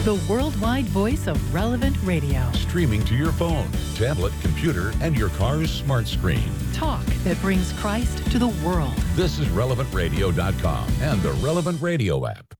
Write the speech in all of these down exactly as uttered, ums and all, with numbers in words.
the worldwide voice of Relevant Radio. Streaming to your phone, tablet, computer, and your car's smart screen. Talk that brings Christ to the world. This is relevant radio dot com and the Relevant Radio app.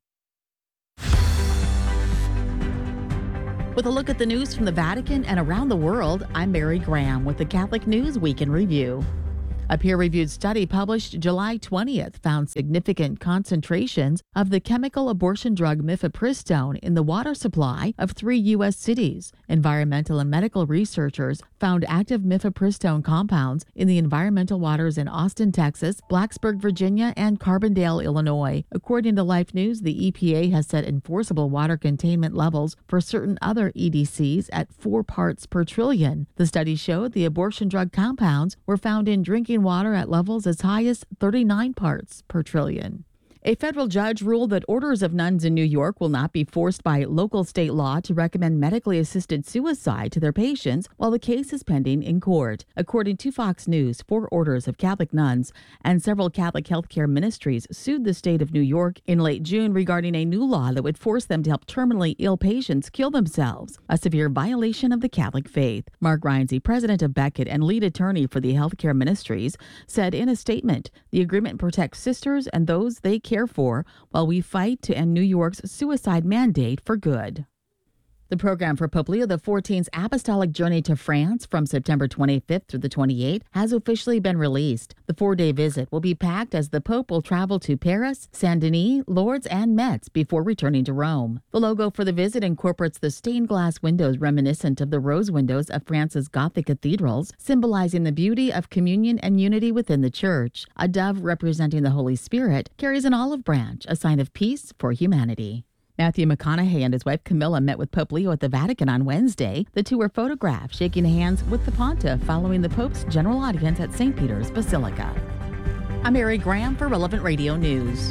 With a look at the news from the Vatican and around the world, I'm Mary Graham with the Catholic News Week in Review. A peer-reviewed study published July twentieth found significant concentrations of the chemical abortion drug mifepristone in the water supply of three U S cities. Environmental and medical researchers found active mifepristone compounds in the environmental waters in Austin, Texas, Blacksburg, Virginia, and Carbondale, Illinois. According to Life News, the E P A has set enforceable water containment levels for certain other E D Cs at four parts per trillion. The study showed the abortion drug compounds were found in drinking water at levels as high as thirty-nine parts per trillion. A federal judge ruled that orders of nuns in New York will not be forced by local state law to recommend medically assisted suicide to their patients while the case is pending in court. According to Fox News, four orders of Catholic nuns and several Catholic healthcare ministries sued the state of New York in late June regarding a new law that would force them to help terminally ill patients kill themselves, a severe violation of the Catholic faith. Mark Reinze, president of Beckett and lead attorney for the healthcare ministries, said in a statement, the agreement protects sisters and those they care for while we fight to end New York's suicide mandate for good. The program for Pope Leo the fourteenth's apostolic journey to France from September twenty-fifth through the twenty-eighth has officially been released. The four-day visit will be packed as the Pope will travel to Paris, Saint-Denis, Lourdes, and Metz before returning to Rome. The logo for the visit incorporates the stained glass windows reminiscent of the rose windows of France's Gothic cathedrals, symbolizing the beauty of communion and unity within the church. A dove representing the Holy Spirit carries an olive branch, a sign of peace for humanity. Matthew McConaughey and his wife Camilla met with Pope Leo at the Vatican on Wednesday. The two were photographed shaking hands with the Pontiff following the Pope's general audience at Saint Peter's Basilica. I'm Mary Graham for Relevant Radio News.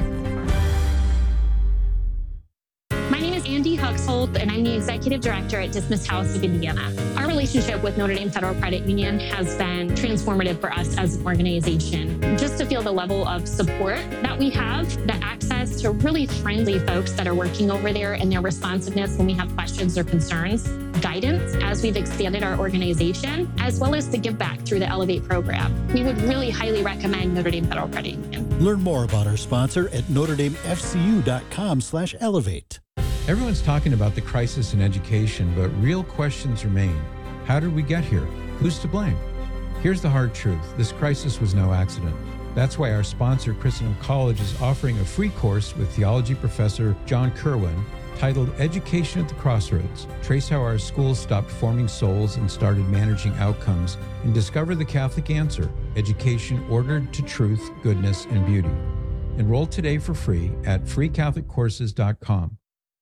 My name is Andy Huxhold, and I'm the Executive Director at Dismissed House of Indiana. Our relationship with Notre Dame Federal Credit Union has been transformative for us as an organization. Just to feel the level of support that we have, the access to really friendly folks that are working over there and their responsiveness when we have questions or concerns, guidance as we've expanded our organization, as well as the give back through the Elevate program. We would really highly recommend Notre Dame Federal Credit Union. Learn more about our sponsor at notre dame f c u dot com slash elevate. Everyone's talking about the crisis in education, but real questions remain. How did we get here? Who's to blame? Here's the hard truth. This crisis was no accident. That's why our sponsor, Christendom College, is offering a free course with theology professor John Kerwin titled Education at the Crossroads. Trace how our schools stopped forming souls and started managing outcomes, and discover the Catholic answer, education ordered to truth, goodness, and beauty. Enroll today for free at free catholic courses dot com.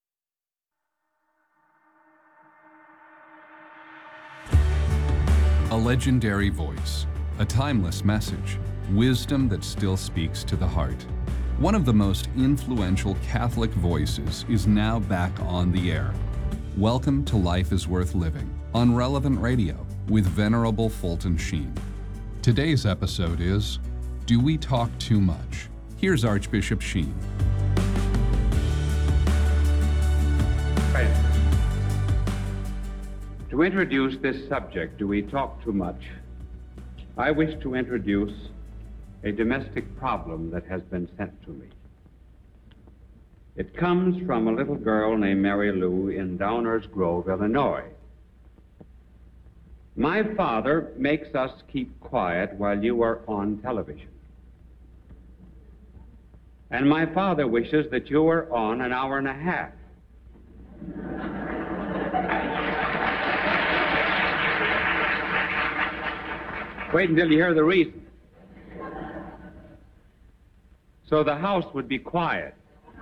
A legendary voice, a timeless message, wisdom that still speaks to the heart. One of the most influential Catholic voices is now back on the air. Welcome to Life is Worth Living on Relevant Radio with Venerable Fulton Sheen. Today's episode is, Do We Talk Too Much? Here's Archbishop Sheen. Right. To introduce this subject, do we talk too much? I wish to introduce a domestic problem that has been sent to me. It comes from a little girl named Mary Lou in Downers Grove, Illinois. My father makes us keep quiet while you are on television. And my father wishes that you were on an hour and a half. Wait until you hear the reason. So the house would be quiet.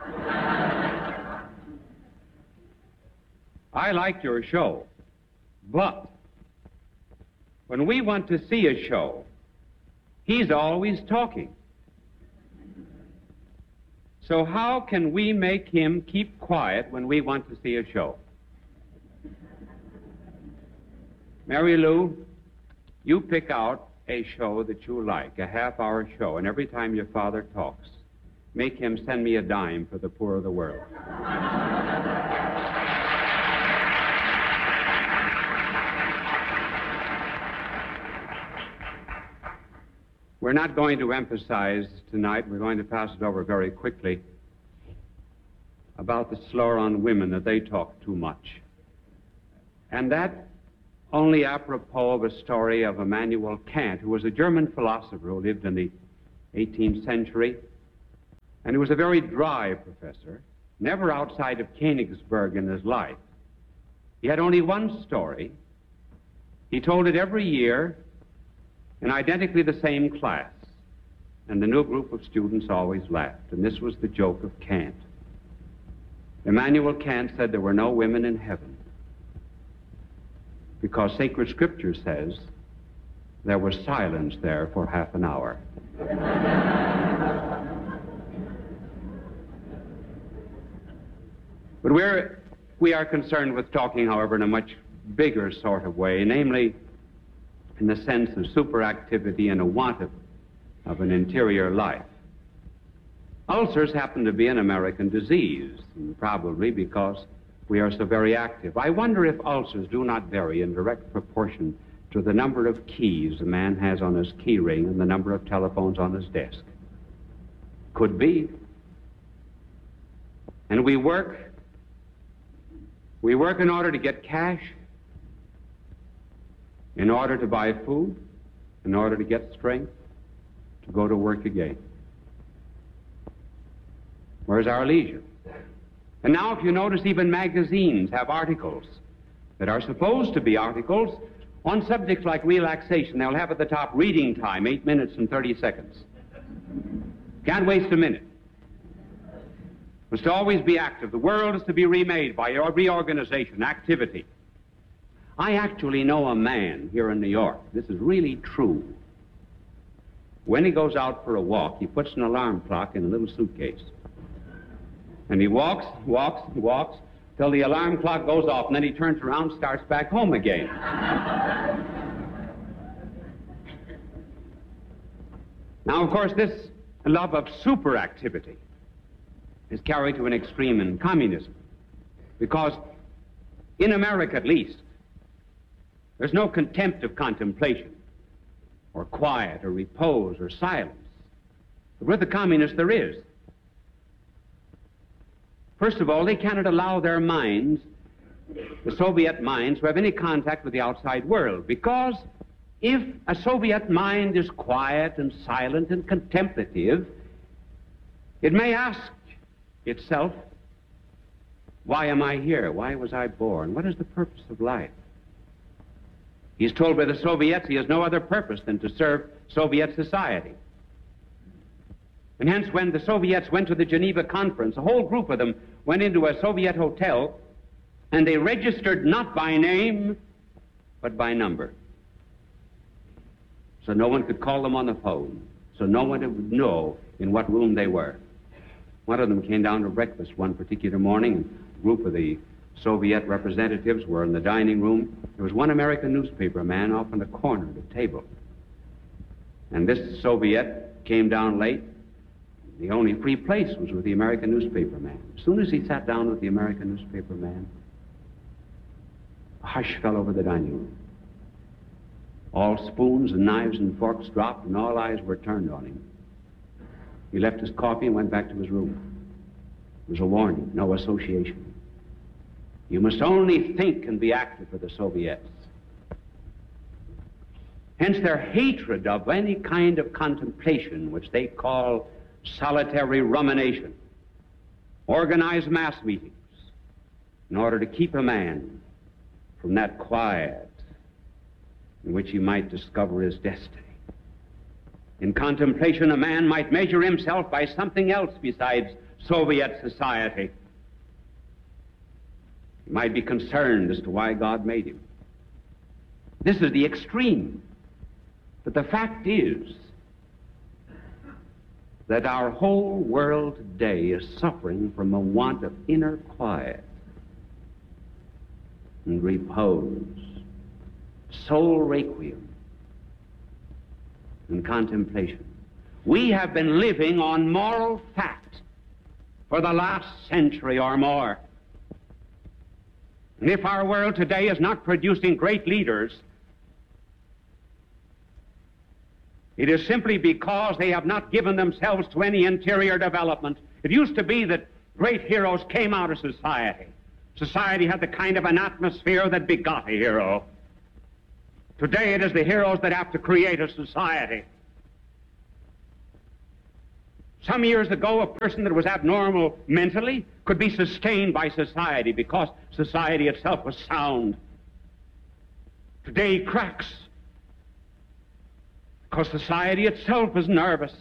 I like your show, but when we want to see a show, he's always talking. So how can we make him keep quiet when we want to see a show? Mary Lou, you pick out a show that you like, a half-hour show, and every time your father talks, make him send me a dime for the poor of the world. we're not going to emphasize tonight, we're going to pass it over very quickly, about the slur on women that they talk too much. And that only apropos of a story of Immanuel Kant, who was a German philosopher who lived in the eighteenth century, and he was a very dry professor, never outside of Königsberg in his life. He had only one story. He told it every year in identically the same class, and the new group of students always laughed, and this was the joke of Kant. Immanuel Kant said there were no women in heaven because sacred scripture says there was silence there for half an hour. But we're, we are concerned with talking, however, in a much bigger sort of way, namely in the sense of superactivity and a want of, of an interior life. Ulcers happen to be an American disease, and probably because we are so very active. I wonder if ulcers do not vary in direct proportion to the number of keys a man has on his key ring and the number of telephones on his desk. Could be. And we work, we work in order to get cash, in order to buy food, in order to get strength, to go to work again. Where's our leisure? And now, if you notice, even magazines have articles that are supposed to be articles on subjects like relaxation. They'll have at the top reading time, eight minutes and thirty seconds. Can't waste a minute. Must always be active. The world is to be remade by your reorganization, activity. I actually know a man here in New York. This is really true. When he goes out for a walk, he puts an alarm clock in a little suitcase. And he walks, walks, walks, till the alarm clock goes off, and then he turns around and starts back home again. Now, of course, this love of superactivity is carried to an extreme in communism, because in America, at least, there's no contempt of contemplation, or quiet, or repose, or silence. But with the communists, there is. First of all, they cannot allow their minds, the Soviet minds, to have any contact with the outside world, because if a Soviet mind is quiet and silent and contemplative, it may ask itself, why am I here? Why was I born? What is the purpose of life? He's told by the Soviets he has no other purpose than to serve Soviet society. And hence, when the Soviets went to the Geneva Conference, a whole group of them went into a Soviet hotel, and they registered not by name, but by number. So no one could call them on the phone, so no one would know in what room they were. One of them came down to breakfast one particular morning, and a group of the Soviet representatives were in the dining room. There was one American newspaper man off in the corner of the table. And this Soviet came down late. The only free place was with the American newspaper man. As soon as he sat down with the American newspaper man, a hush fell over the dining room. All spoons and knives and forks dropped, and all eyes were turned on him. He left his coffee and went back to his room. It was a warning, no association. You must only think and be active for the Soviets. Hence their hatred of any kind of contemplation, which they call solitary rumination, organize mass meetings in order to keep a man from that quiet in which he might discover his destiny. In contemplation, a man might measure himself by something else besides Soviet society. He might be concerned as to why God made him. This is the extreme. But the fact is that our whole world today is suffering from a want of inner quiet and repose, soul requiem and contemplation. We have been living on moral fact for the last century or more. And if our world today is not producing great leaders, It is simply because they have not given themselves to any interior development. It used to be that great heroes came out of society. Society had the kind of an atmosphere that begot a hero. Today it is the heroes that have to create a society. Some years ago, a person that was abnormal mentally could be sustained by society because society itself was sound. Today he cracks because society itself is nervous,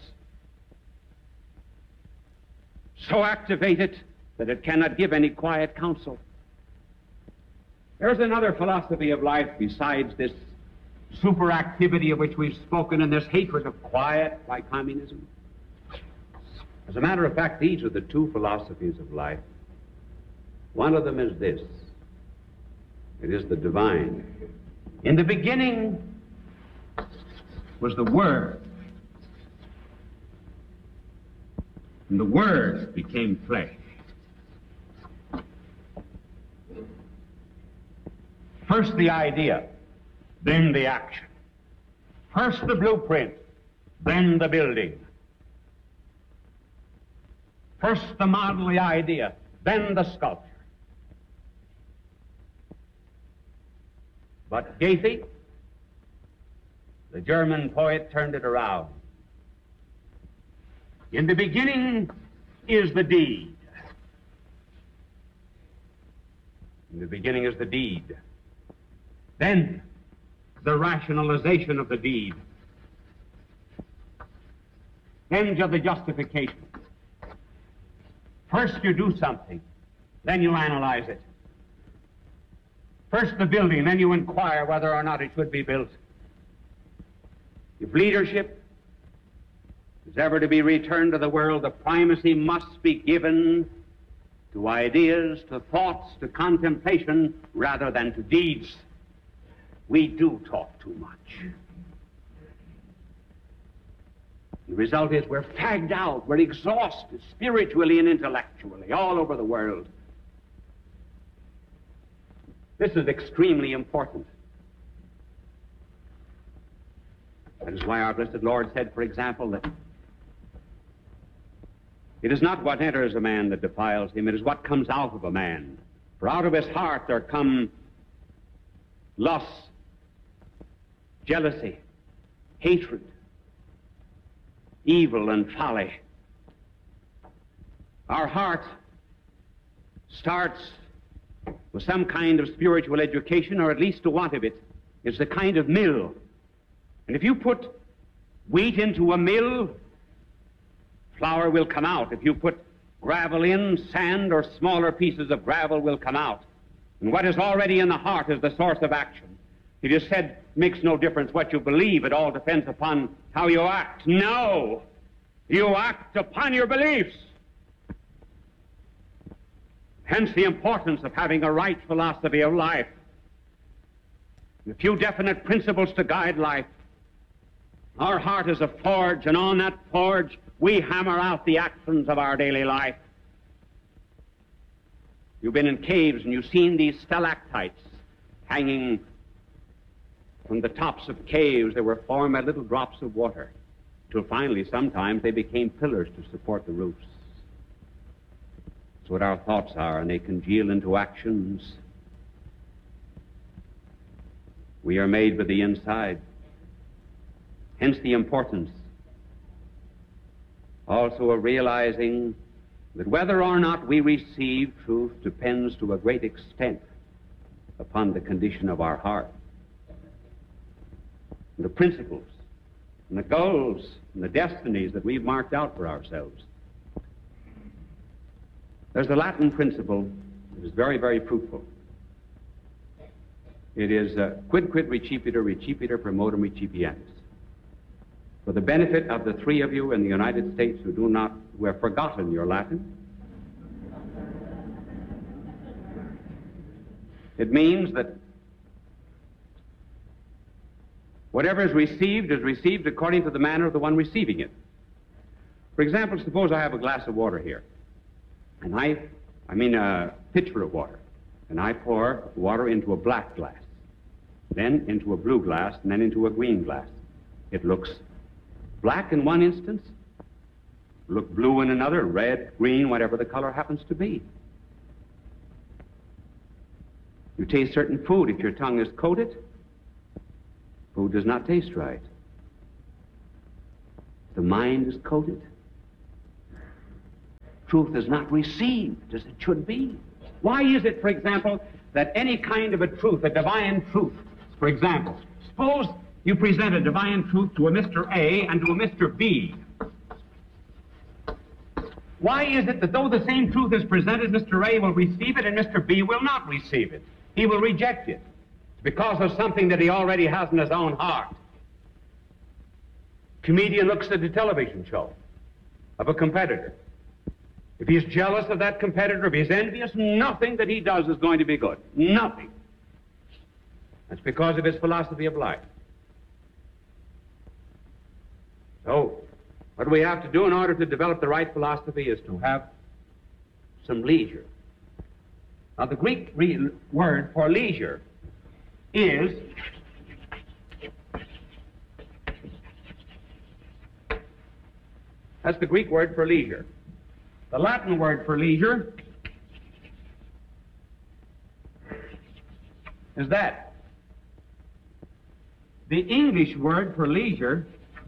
so activated that it cannot give any quiet counsel. There's another philosophy of life besides this superactivity of which we've spoken and this hatred of quiet like communism. As a matter of fact, these are the two philosophies of life. One of them is this. It is the divine. In the beginning was the Word. And the Word became flesh. First the idea, then the action. First the blueprint, then the building. First the model, the idea, then the sculpture. But Goethe, the German poet, turned it around. In the beginning is the deed. In the beginning is the deed. Then the rationalization of the deed. Then the justification. First you do something, then you analyze it. First the building, then you inquire whether or not it should be built. If leadership is ever to be returned to the world, the primacy must be given to ideas, to thoughts, to contemplation, rather than to deeds. We do talk too much. The result is we're fagged out, we're exhausted spiritually and intellectually all over the world. This is extremely important. That is why our blessed Lord said, for example, that it is not what enters a man that defiles him, it is what comes out of a man. For out of his heart there come lust, jealousy, hatred, evil and folly. Our heart starts with some kind of spiritual education, or at least a want of it. It's a kind of mill. And if you put wheat into a mill, flour will come out. If you put gravel in, sand or smaller pieces of gravel will come out. And what is already in the heart is the source of action. It is said, makes no difference what you believe, it all depends upon how you act. No! You act upon your beliefs. Hence the importance of having a right philosophy of life. A few definite principles to guide life. Our heart is a forge, and on that forge we hammer out the actions of our daily life. You've been in caves and you've seen these stalactites hanging from the tops of caves. They were formed by little drops of water, till finally sometimes they became pillars to support the roofs. That's what our thoughts are, and they congeal into actions. We are made with the inside. Hence the importance also of realizing that whether or not we receive truth depends to a great extent upon the condition of our heart. And the principles and the goals and the destinies that we've marked out for ourselves. There's the Latin principle that is very, very fruitful. It is uh, quid quid recipitur, recipitur promotum recipientis. For the benefit of the three of you in the United States who do not, who have forgotten your Latin, it means that whatever is received is received according to the manner of the one receiving it. For example, suppose I have a glass of water here, and I, I mean a pitcher of water, and I pour water into a black glass, then into a blue glass, and then into a green glass. It looks black in one instance, look blue in another, red, green, whatever the color happens to be. You taste certain food. If your tongue is coated, food does not taste right. The mind is coated. Truth is not received as it should be. Why is it, for example, that any kind of a truth, a divine truth, for example, suppose you present a divine truth to a Mister A and to a Mister B. Why is it that though the same truth is presented, Mister A will receive it and Mister B will not receive it? He will reject it because of something that he already has in his own heart. Comedian looks at a television show of a competitor. If he's jealous of that competitor, if he's envious, nothing that he does is going to be good. Nothing. That's because of his philosophy of life. So, what we have to do in order to develop the right philosophy is to have some leisure. Now, the Greek re- word for leisure is that's the Greek word for leisure. The Latin word for leisure is that. The English word for leisure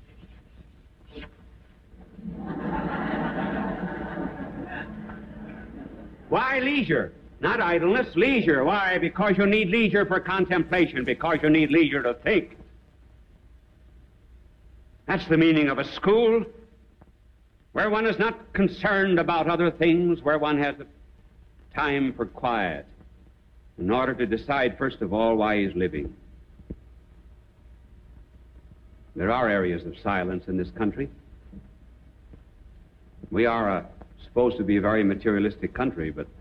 why leisure? Not idleness, leisure. Why? Because you need leisure for contemplation, because you need leisure to think. That's the meaning of a school, where one is not concerned about other things, where one has time for quiet, in order to decide, first of all, why he's living. There are areas of silence in this country. We are uh, supposed to be a very materialistic country, but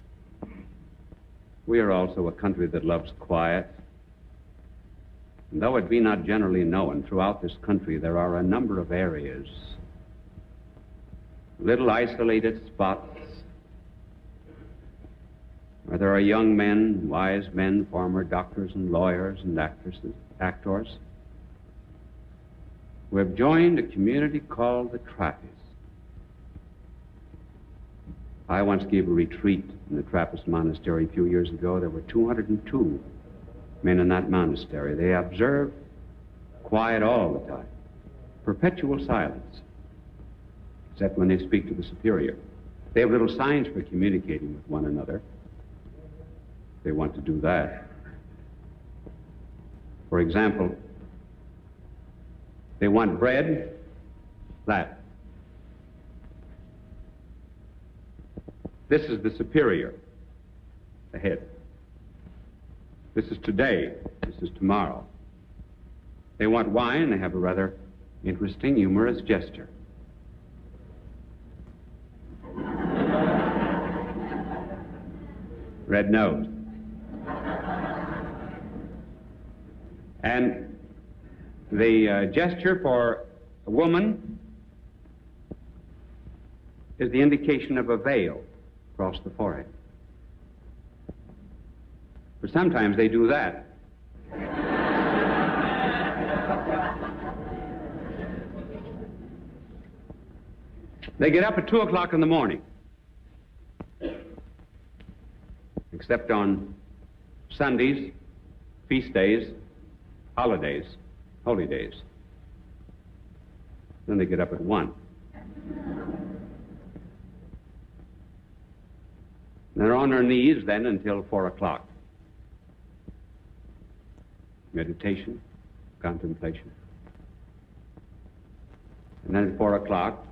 we are also a country that loves quiet. And though it be not generally known, throughout this country there are a number of areas, little isolated spots, where there are young men, wise men, former doctors and lawyers and actresses, actors, who have joined a community called the Trappists. I once gave a retreat in the Trappist monastery a few years ago. There were two hundred two men in that monastery. They observe quiet all the time, perpetual silence, except when they speak to the superior. They have little signs for communicating with one another. They want to do that. For example, they want bread, Latin. This is the superior, the head. This is today, this is tomorrow. They want wine, they have a rather interesting, humorous gesture. Red nose. And the uh, gesture for a woman is the indication of a veil across the forehead. But sometimes they do that. They get up at two o'clock in the morning, except on Sundays, feast days, holidays, holy days. Then they get up at one. They're on their knees then until four o'clock. Meditation, contemplation. And then at four o'clock,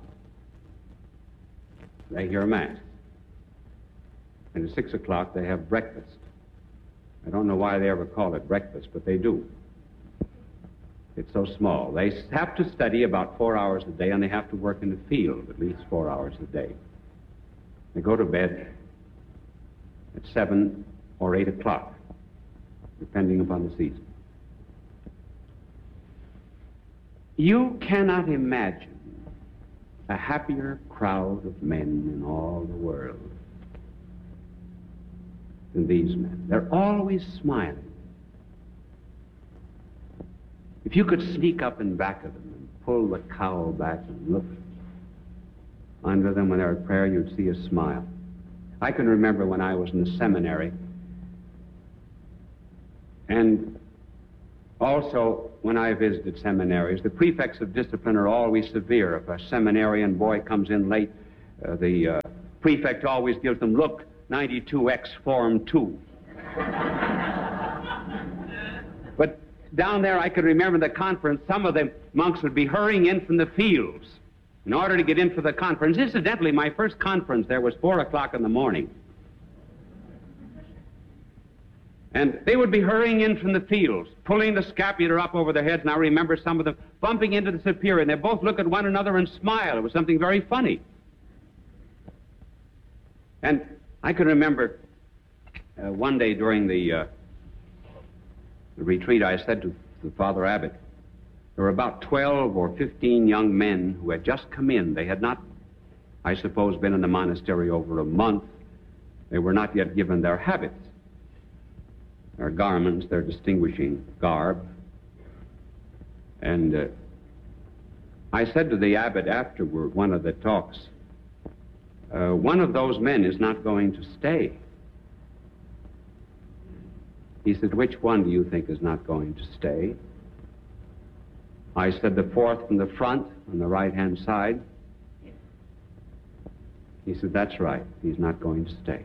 they hear Mass. And at six o'clock, they have breakfast. I don't know why they ever call it breakfast, but they do. It's so small. They have to study about four hours a day, and they have to work in the field at least four hours a day. They go to bed at seven or eight o'clock, depending upon the season. You cannot imagine a happier crowd of men in all the world than these men. They're always smiling. If you could sneak up in back of them and pull the cowl back and look under them when they're at prayer, you'd see a smile. I can remember when I was in the seminary, and also when I visited seminaries, the prefects of discipline are always severe. If a seminarian boy comes in late, uh, the uh, prefect always gives them, look, ninety-two X Form two. But down there, I could remember the conference, some of the monks would be hurrying in from the fields in order to get in for the conference. Incidentally, my first conference there was four o'clock in the morning. And they would be hurrying in from the fields, pulling the scapular up over their heads, and I remember some of them bumping into the superior, and they both look at one another and smile. It was something very funny. And I can remember uh, one day during the, uh, the retreat, I said to the Father Abbot, there were about twelve or fifteen young men who had just come in. They had not, I suppose, been in the monastery over a month. They were not yet given their habits, their garments, their distinguishing garb. And uh, I said to the abbot afterward, one of the talks, uh, one of those men is not going to stay. He said, which one do you think is not going to stay? I said, the fourth from the front on the right-hand side. He said, that's right. He's not going to stay.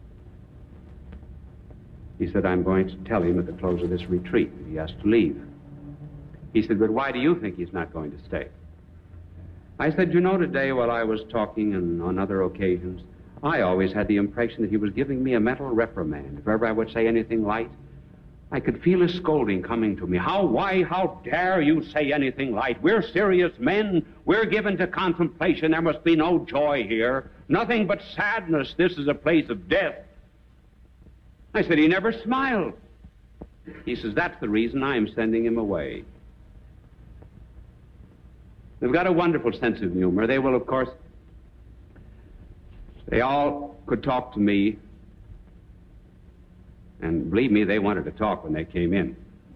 He said, I'm going to tell him at the close of this retreat that he has to leave. He said, but why do you think he's not going to stay? I said, you know, today while I was talking and on other occasions, I always had the impression that he was giving me a mental reprimand. If ever I would say anything light, I could feel his scolding coming to me. How, why, how dare you say anything light? We're serious men. We're given to contemplation. There must be no joy here. Nothing but sadness. This is a place of death. I said, he never smiled. He says, that's the reason I'm sending him away. They've got a wonderful sense of humor. They will, of course, they all could talk to me. And believe me, they wanted to talk when they came in.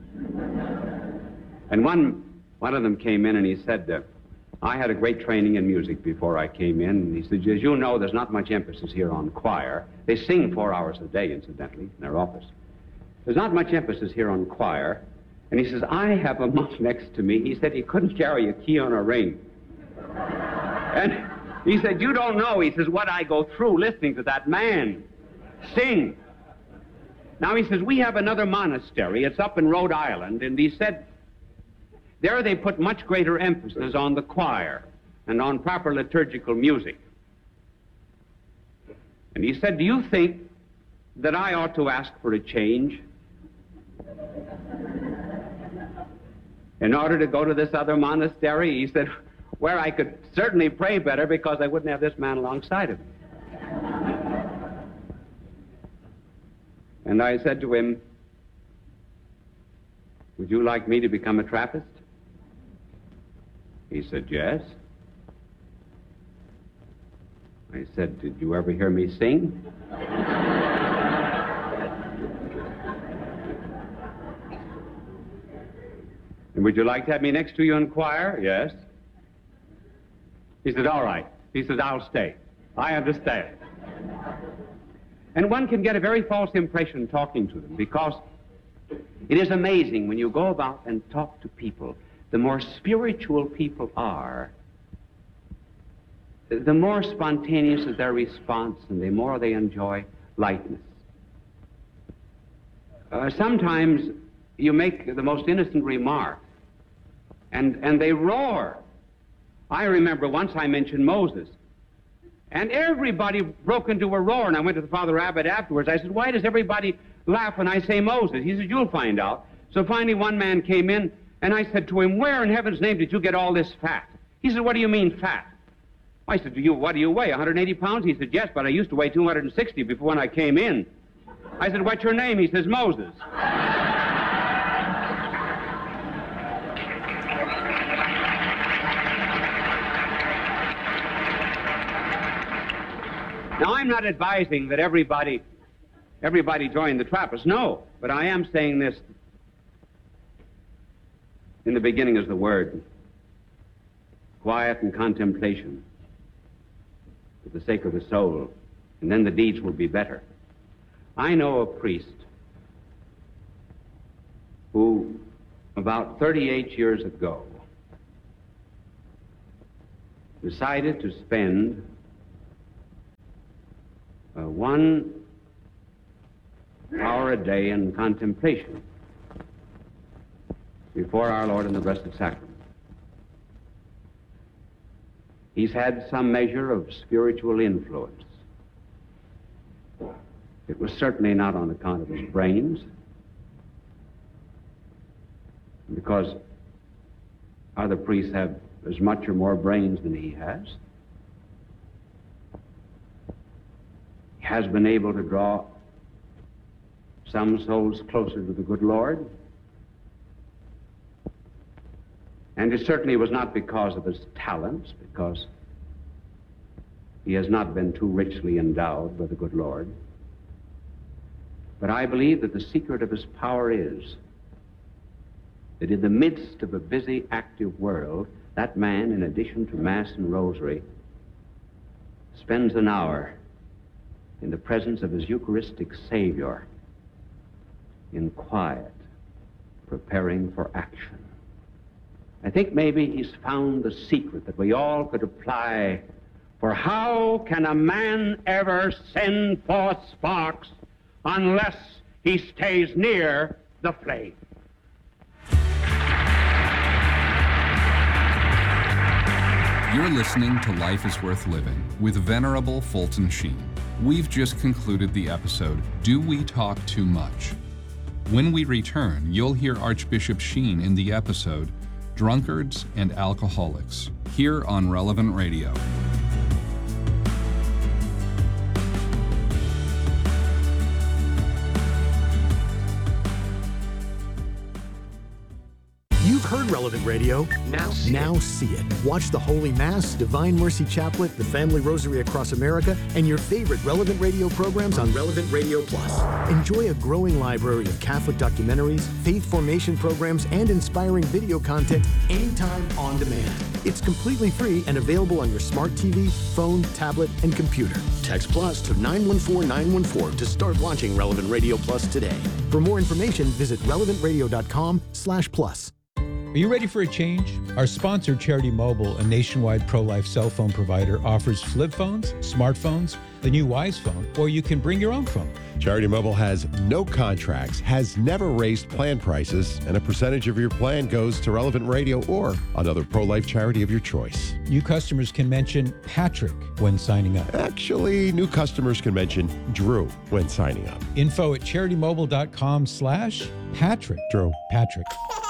And one, one of them came in and he said, uh, I had a great training in music before I came in. And he said, as you know, there's not much emphasis here on choir. They sing four hours a day, incidentally, in their office. There's not much emphasis here on choir. And he says, I have a monk next to me. He said he couldn't carry a key on a ring. And he said, you don't know, he says, what I go through listening to that man sing. Now, he says, we have another monastery. It's up in Rhode Island. And he said, there they put much greater emphasis on the choir and on proper liturgical music. And he said, do you think that I ought to ask for a change in order to go to this other monastery? He said, where I could certainly pray better because I wouldn't have this man alongside of me. And I said to him, would you like me to become a Trappist? He said, yes. I said, did you ever hear me sing? And would you like to have me next to you in choir? Yes. He said, all right. He said, I'll stay. I understand. And one can get a very false impression talking to them because it is amazing when you go about and talk to people, the more spiritual people are, the more spontaneous is their response and the more they enjoy lightness. Uh, sometimes you make the most innocent remark and, and they roar. I remember once I mentioned Moses. And everybody broke into a roar, and I went to the Father Abbot afterwards. I said, why does everybody laugh when I say Moses? He said, you'll find out. So finally one man came in, and I said to him, where in heaven's name did you get all this fat? He said, what do you mean fat? I said, do you, what do you weigh, one hundred eighty pounds? He said, yes, but I used to weigh two hundred sixty before when I came in. I said, what's your name? He says, Moses. Now, I'm not advising that everybody, everybody join the Trappists, no. But I am saying this. In the beginning is the Word. quiet and contemplation for the sake of the soul, and then the deeds will be better. I know a priest who, about thirty-eight years ago, decided to spend uh, one hour a day in contemplation before our Lord in the Blessed Sacrament. He's had some measure of spiritual influence. It was certainly not on account of his brains, because other priests have as much or more brains than he has. He has been able to draw some souls closer to the good Lord. And it certainly was not because of his talents, because he has not been too richly endowed by the good Lord. But I believe that the secret of his power is that in the midst of a busy, active world, that man, in addition to Mass and Rosary, spends an hour in the presence of his Eucharistic Savior, in quiet, preparing for action. I think maybe he's found the secret that we all could apply. For how can a man ever send forth sparks unless he stays near the flame? You're listening to Life is Worth Living with Venerable Fulton Sheen. We've just concluded the episode, Do We Talk Too Much? When we return, you'll hear Archbishop Sheen in the episode, Drunkards and Alcoholics, here on Relevant Radio. You've heard Relevant Radio. Now see, now see it. Watch the Holy Mass, Divine Mercy Chaplet, the Family Rosary Across America, and your favorite Relevant Radio programs on Relevant Radio Plus. Enjoy a growing library of Catholic documentaries, faith formation programs, and inspiring video content anytime on demand. It's completely free and available on your smart T V, phone, tablet, and computer. Text Plus to nine one four nine one four to start watching Relevant Radio Plus today. For more information, visit relevant radio dot com slash plus. Are you ready for a change? Our sponsor, Charity Mobile, a nationwide pro-life cell phone provider, offers flip phones, smartphones, the new Wise phone, or you can bring your own phone. Charity Mobile has no contracts, has never raised plan prices, and a percentage of your plan goes to Relevant Radio or another pro-life charity of your choice. New customers can mention Patrick when signing up. Actually, new customers can mention Drew when signing up. Info at charitymobile.com slash Patrick. Drew. Patrick.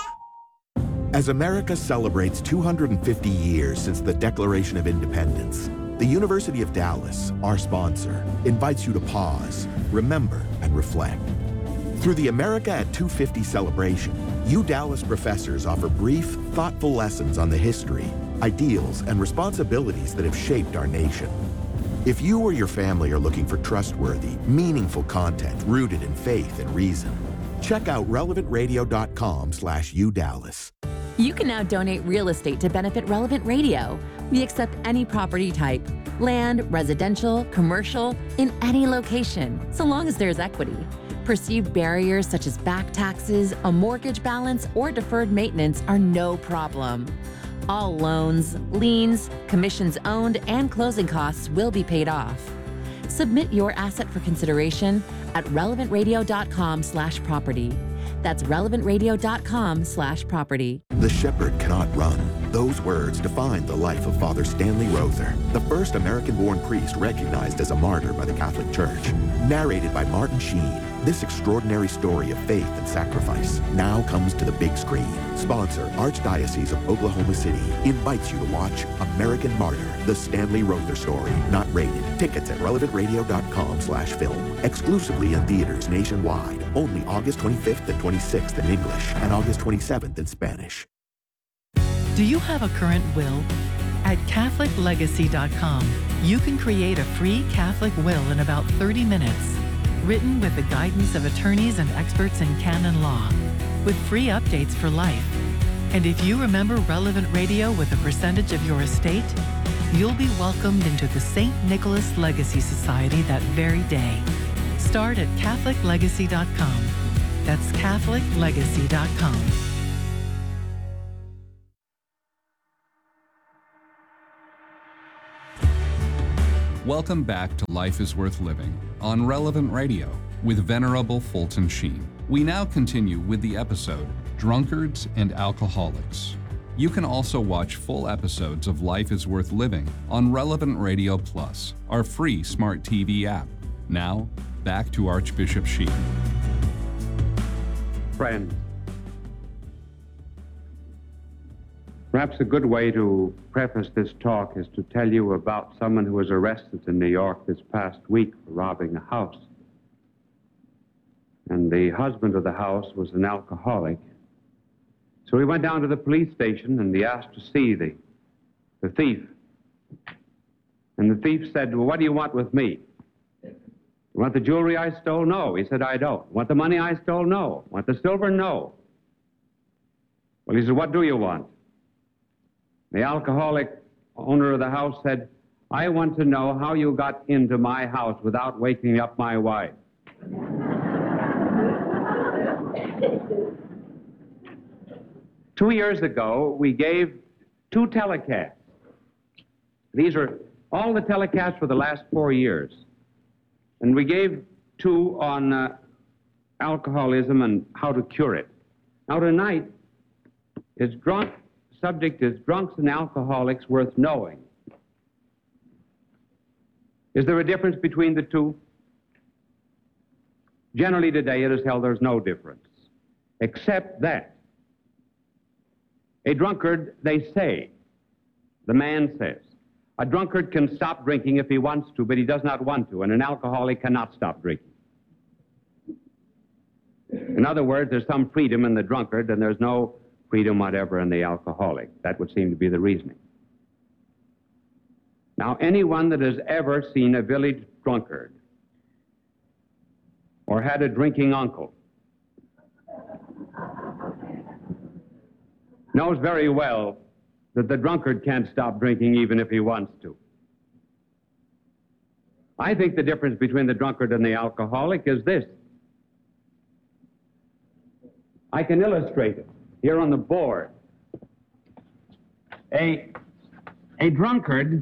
As America celebrates two hundred fifty years since the Declaration of Independence, the University of Dallas, our sponsor, invites you to pause, remember, and reflect. Through the America at two fifty celebration, U Dallas professors offer brief, thoughtful lessons on the history, ideals, and responsibilities that have shaped our nation. If you or your family are looking for trustworthy, meaningful content rooted in faith and reason, check out relevant radio dot com slash U Dallas. You can now donate real estate to benefit Relevant Radio. We accept any property type, land, residential, commercial, in any location, so long as there's equity. Perceived barriers such as back taxes, a mortgage balance, or deferred maintenance are no problem. All loans, liens, commissions owned, and closing costs will be paid off. Submit your asset for consideration at relevant radio dot com slash property. That's relevant radio dot com slash property. The shepherd cannot run. Those words define the life of Father Stanley Rother, the first American-born priest recognized as a martyr by the Catholic Church. Narrated by Martin Sheen, this extraordinary story of faith and sacrifice now comes to the big screen. Sponsor, Archdiocese of Oklahoma City, invites you to watch American Martyr, the Stanley Rother story, not rated. Tickets at relevant radio dot com slash film. Exclusively in theaters nationwide. Only August twenty-fifth and twenty-sixth in English and August twenty-seventh in Spanish. Do you have a current will? At Catholic Legacy dot com, you can create a free Catholic will in about thirty minutes, written with the guidance of attorneys and experts in canon law, with free updates for life. And if you remember relevant radio with a percentage of your estate, you'll be welcomed into the Saint Nicholas Legacy Society that very day. Start at Catholic Legacy dot com. That's Catholic Legacy dot com. Welcome back to Life is Worth Living on Relevant Radio with Venerable Fulton Sheen. We now continue with the episode, Drunkards and Alcoholics. You can also watch full episodes of Life is Worth Living on Relevant Radio Plus, our free smart T V app. Now, back to Archbishop Sheen. Friends, perhaps a good way to preface this talk is to tell you about someone who was arrested in New York this past week for robbing a house. And the husband of the house was an alcoholic. So he went down to the police station and he asked to see the, the thief. And the thief said, well, what do you want with me? You want the jewelry I stole? No. He said, I don't. Want the money I stole? No. Want the silver? No. Well, he said, what do you want? The alcoholic owner of the house said, I want to know how you got into my house without waking up my wife. Two years ago, we gave two telecasts. These are all the telecasts for the last four years. And we gave two on uh, alcoholism and how to cure it. Now tonight, is drunk, subject is drunks and alcoholics worth knowing. Is there a difference between the two? Generally today it is held there's no difference, except that a drunkard, they say, the man says, a drunkard can stop drinking if he wants to, but he does not want to, and an alcoholic cannot stop drinking. In other words, there's some freedom in the drunkard, and there's no freedom whatever in the alcoholic. That would seem to be the reasoning. Now, anyone that has ever seen a village drunkard or had a drinking uncle knows very well that the drunkard can't stop drinking even if he wants to. I think the difference between the drunkard and the alcoholic is this. I can illustrate it here on the board. A, a drunkard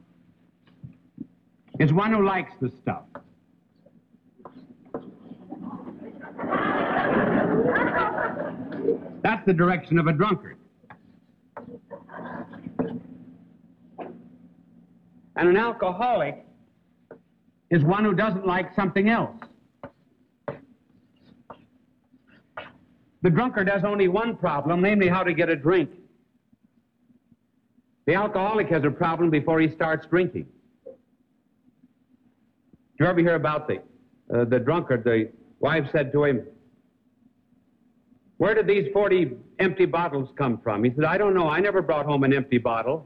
is one who likes the stuff. That's the direction of a drunkard. And an alcoholic is one who doesn't like something else. The drunkard has only one problem, namely how to get a drink. The alcoholic has a problem before he starts drinking. Do you ever hear about the, uh, the drunkard? The wife said to him, where did these forty empty bottles come from? He said, I don't know. I never brought home an empty bottle.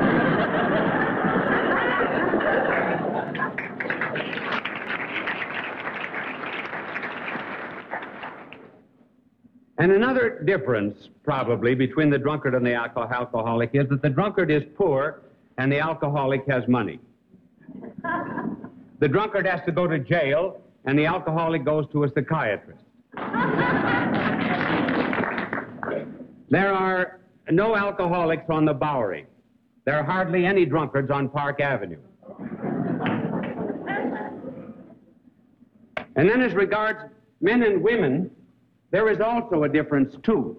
And another difference, probably, between the drunkard and the alco- alcoholic is that the drunkard is poor and the alcoholic has money. The drunkard has to go to jail and the alcoholic goes to a psychiatrist. There are no alcoholics on the Bowery. There are hardly any drunkards on Park Avenue. And then as regards men and women, there is also a difference, too.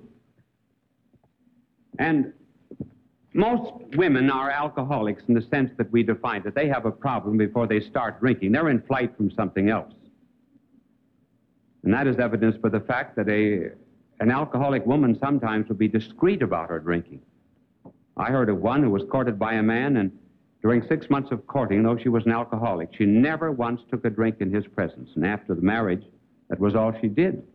And most women are alcoholics in the sense that we define that they have a problem before they start drinking. They're in flight from something else. And that is evidence for the fact that a, an alcoholic woman sometimes will be discreet about her drinking. I heard of one who was courted by a man, and during six months of courting, though she was an alcoholic, she never once took a drink in his presence. And after the marriage, that was all she did.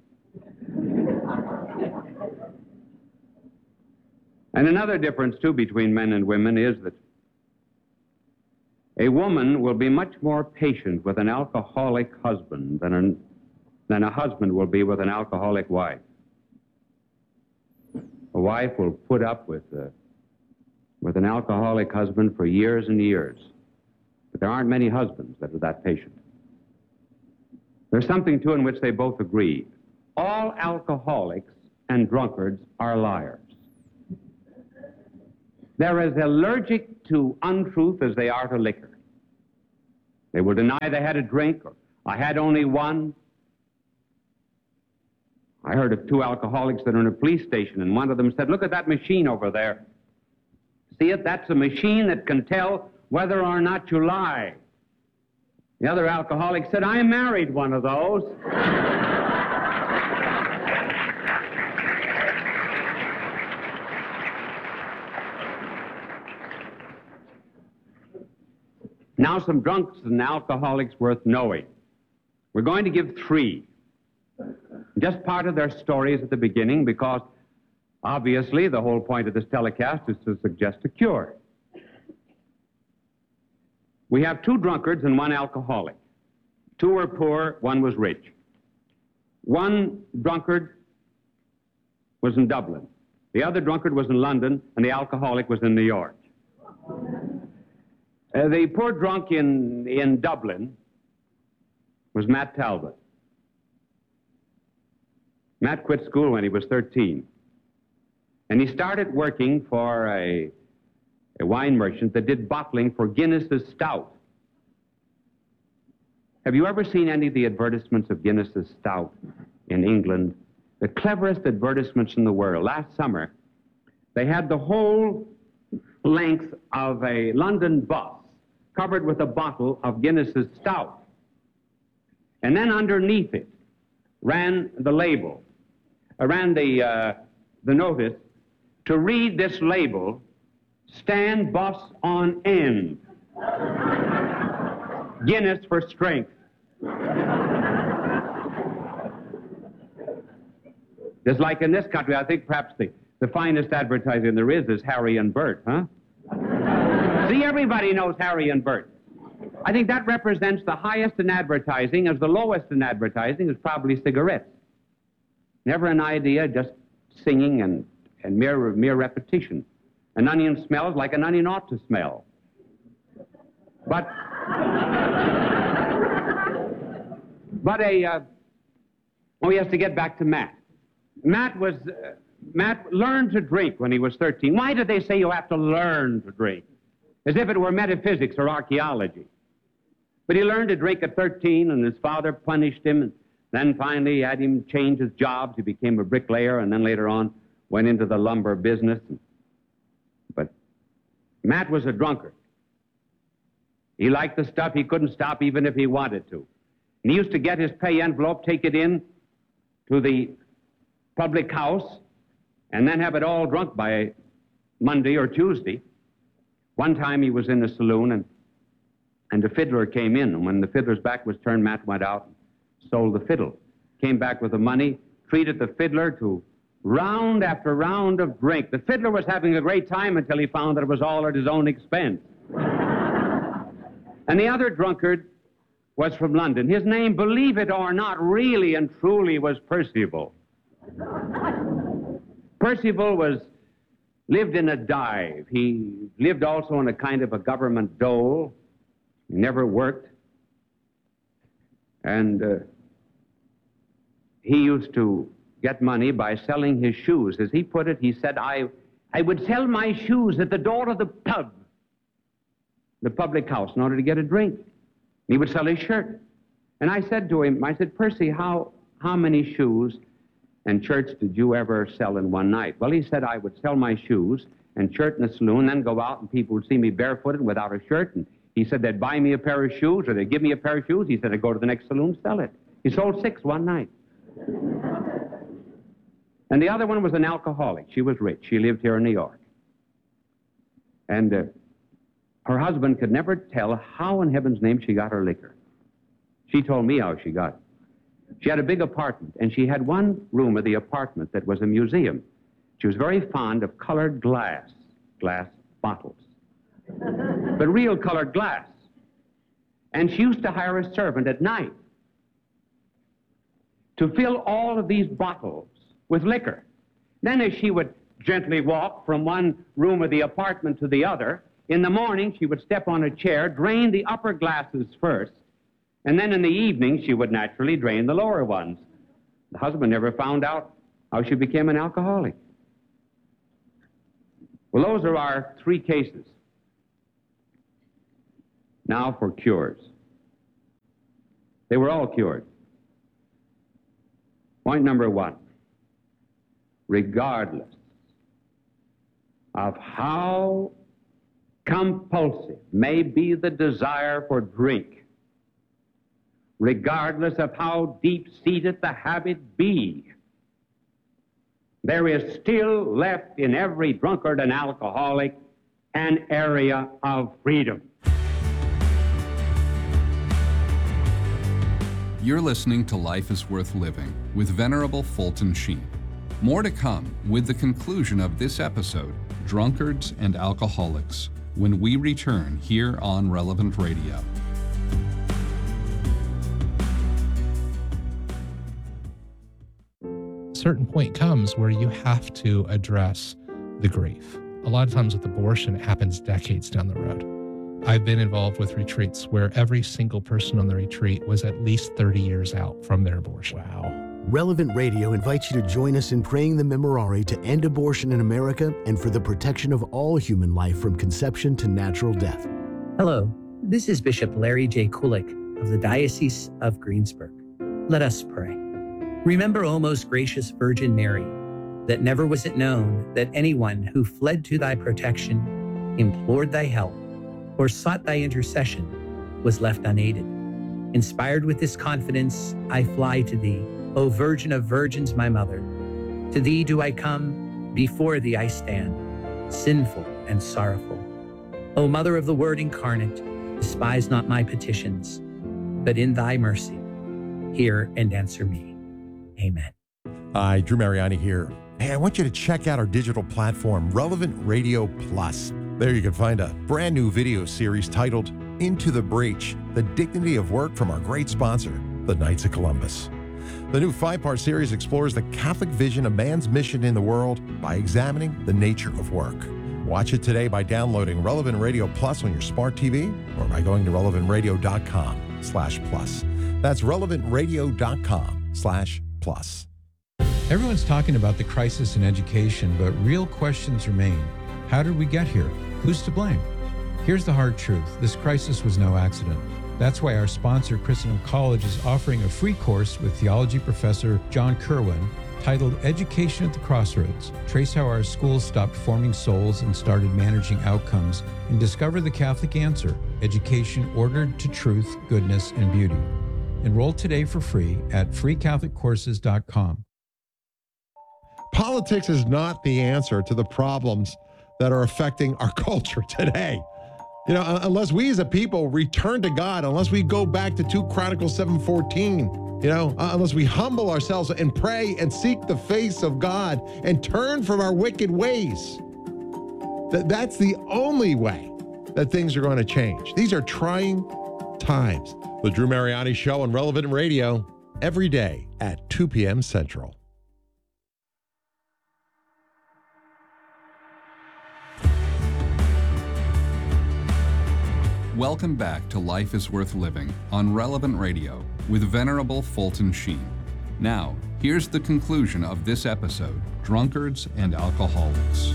And another difference, too, between men and women is that a woman will be much more patient with an alcoholic husband than, an, than a husband will be with an alcoholic wife. A wife will put up with, uh, with an alcoholic husband for years and years. But there aren't many husbands that are that patient. There's something, too, in which they both agree. All alcoholics and drunkards are liars. They're as allergic to untruth as they are to liquor. They will deny they had a drink, or I had only one. I heard of two alcoholics that are in a police station, and one of them said, look at that machine over there. See it? That's a machine that can tell whether or not you lie. The other alcoholic said, I married one of those. Now, some drunks and alcoholics worth knowing. We're going to give three. Just part of their stories at the beginning, because obviously the whole point of this telecast is to suggest a cure. We have two drunkards and one alcoholic. Two were poor, one was rich. One drunkard was in Dublin. The other drunkard was in London, and the alcoholic was in New York. Uh, the poor drunk in, in Dublin was Matt Talbot. Matt quit school when he was thirteen. And he started working for a, a wine merchant that did bottling for Guinness's Stout. Have you ever seen any of the advertisements of Guinness's Stout in England? The cleverest advertisements in the world. Last summer, they had the whole length of a London bus covered with a bottle of Guinness's Stout. And then underneath it ran the label, uh, ran the, uh, the notice, to read this label, stand bus on end. Guinness for strength. Just like in this country, I think perhaps the, the finest advertising there is is Harry and Bert, huh? See, everybody knows Harry and Bert. I think that represents the highest in advertising, as the lowest in advertising is probably cigarettes. Never an idea, just singing and, and mere, mere repetition. An onion smells like an onion ought to smell. But, but a, uh, oh, he has to get back to Matt. Matt was, uh, Matt learned to drink when he was thirteen. Why did they say you have to learn to drink? As if it were metaphysics or archaeology. But he learned to drink at thirteen, and his father punished him, and then finally had him change his jobs. He became a bricklayer, and then later on went into the lumber business. But Matt was a drunkard. He liked the stuff. He couldn't stop even if he wanted to. And he used to get his pay envelope, take it in to the public house, and then have it all drunk by Monday or Tuesday. One time he was in the saloon, and, and the fiddler came in. And when the fiddler's back was turned, Matt went out and sold the fiddle. Came back with the money, treated the fiddler to round after round of drink. The fiddler was having a great time until he found that it was all at his own expense. And the other drunkard was from London. His name, believe it or not, really and truly was Percival. Percival was... lived in a dive. He lived also in a kind of a government dole. He never worked. And uh, he used to get money by selling his shoes. As he put it, he said, I, I would sell my shoes at the door of the pub, the public house, in order to get a drink. He would sell his shirt. And I said to him, I said, Percy, how, how many shoes and shirts did you ever sell in one night? Well, he said, I would sell my shoes and shirt in the saloon, then go out and people would see me barefooted without a shirt. And he said they'd buy me a pair of shoes or they'd give me a pair of shoes. He said I'd go to the next saloon, sell it. He sold six one night. And the other one was an alcoholic. She was rich. She lived here in New York. And uh, her husband could never tell how in heaven's name she got her liquor. She told me how she got it. She had a big apartment, and she had one room of the apartment that was a museum. She was very fond of colored glass, glass bottles, but real colored glass. And she used to hire a servant at night to fill all of these bottles with liquor. Then as she would gently walk from one room of the apartment to the other. In the morning, she would step on a chair, drain the upper glasses first, and then in the evening, she would naturally drain the lower ones. The husband never found out how she became an alcoholic. Well, those are our three cases. Now for cures. They were all cured. Point number one, regardless of how compulsive may be the desire for drink, regardless of how deep-seated the habit be, there is still left in every drunkard and alcoholic an area of freedom. You're listening to Life is Worth Living with Venerable Fulton Sheen. More to come with the conclusion of this episode, Drunkards and Alcoholics, when we return here on Relevant Radio. A certain point comes where you have to address the grief. A lot of times with abortion, it happens decades down the road. I've been involved with retreats where every single person on the retreat was at least thirty years out from their abortion. Wow. Relevant Radio invites you to join us in praying the Memorare to end abortion in America and for the protection of all human life from conception to natural death. Hello, this is Bishop Larry J. Kulik of the Diocese of Greensburg. Let us pray. Remember, O most gracious Virgin Mary, that never was it known that anyone who fled to thy protection, implored thy help, or sought thy intercession was left unaided. Inspired with this confidence, I fly to thee, O Virgin of Virgins, my mother. To thee do I come, before thee I stand, sinful and sorrowful. O Mother of the Word incarnate, despise not my petitions, but in thy mercy, hear and answer me. Amen. Hi, Drew Mariani here. Hey, I want you to check out our digital platform, Relevant Radio Plus. There you can find a brand new video series titled Into the Breach, The Dignity of Work from our great sponsor, the Knights of Columbus. The new five-part series explores the Catholic vision of man's mission in the world by examining the nature of work. Watch it today by downloading Relevant Radio Plus on your smart T V or by going to relevant radio dot com slash plus. That's relevant radio dot com slash plus. Everyone's talking about the crisis in education, but real questions remain. How did we get here? Who's to blame? Here's the hard truth. This crisis was no accident. That's why our sponsor, Christendom College, is offering a free course with theology professor John Kerwin titled Education at the Crossroads. Trace how our schools stopped forming souls and started managing outcomes, and discover the Catholic answer, education ordered to truth, goodness, and beauty. Enroll today for free at free catholic courses dot com. Politics is not the answer to the problems that are affecting our culture today. You know, unless we as a people return to God, unless we go back to Second Chronicles seven fourteen, you know, unless we humble ourselves and pray and seek the face of God and turn from our wicked ways, that that's the only way that things are going to change. These are trying times. The Drew Mariani Show on Relevant Radio, every day at two p.m. Central. Welcome back to Life is Worth Living on Relevant Radio with Venerable Fulton Sheen. Now, here's the conclusion of this episode, Drunkards and Alcoholics.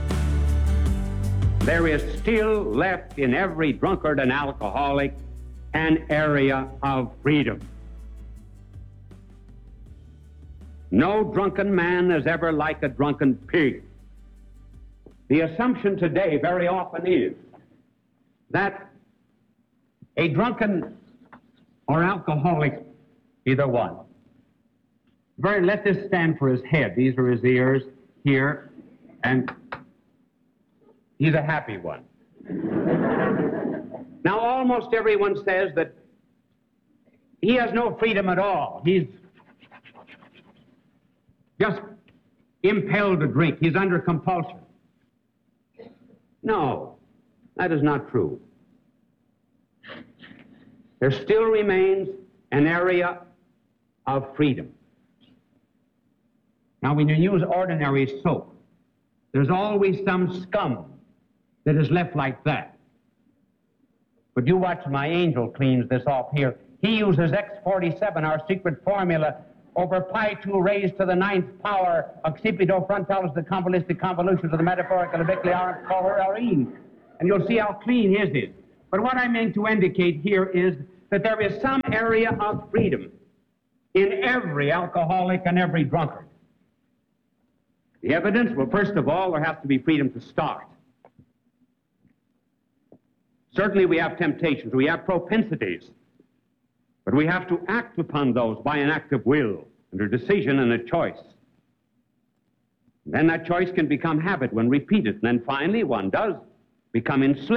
There is still left in every drunkard and alcoholic an area of freedom. No drunken man is ever like a drunken pig. The assumption today very often is that a drunken or alcoholic, either one. Very, let this stand for his head. These are his ears here, and he's a happy one. Now, almost everyone says that he has no freedom at all. He's just impelled to drink. He's under compulsion. No, that is not true. There still remains an area of freedom. Now, when you use ordinary soap, There's always some scum that is left like that. But you watch my angel cleans this off here. He uses X forty-seven, our secret formula, over pi two raised to the ninth power, occipital frontalis, the convolutic convolution to the metaphorical avicular colorine. And you'll see how clean his is. But what I meant to indicate here is that there is some area of freedom in every alcoholic and every drunkard. The evidence, well, first of all, there has to be freedom to start. Certainly we have temptations, we have propensities, but we have to act upon those by an act of will, and a decision and a choice. And then that choice can become habit when repeated, and then finally one does become enslaved.